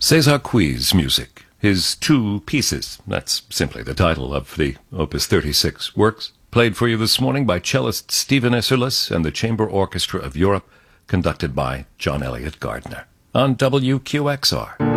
César Cuy's music, his Two Pieces, that's simply the title of the Opus 36 works, played for you this morning by cellist Stephen Isserlis and the Chamber Orchestra of Europe, conducted by John Elliott Gardner, on WQXR.